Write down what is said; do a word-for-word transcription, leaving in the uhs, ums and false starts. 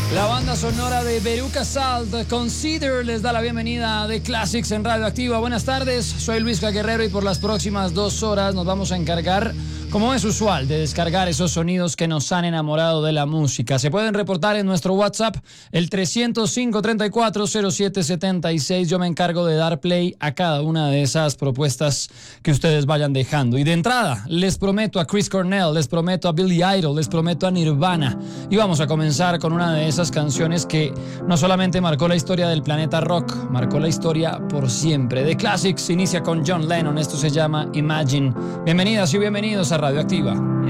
La banda sonora de Veruca Salt, Consider, les da la bienvenida de Classics en Radioactiva. Buenas tardes, soy Luis Guerrero y por las próximas dos horas nos vamos a encargar, como es usual, de descargar esos sonidos que nos han enamorado de la música. Se pueden reportar en nuestro WhatsApp, el trescientos cinco, treinta y cuatro, cero siete setenta y seis. Yo me encargo de dar play a cada una de esas propuestas que ustedes vayan dejando. Y de entrada, les prometo a Chris Cornell, les prometo a Billy Idol, les prometo a Nirvana. Y vamos a comenzar con una de esas canciones que no solamente marcó la historia del planeta rock, marcó la historia por siempre. The Classics inicia con John Lennon, esto se llama Imagine. Bienvenidas y bienvenidos a Radioactiva.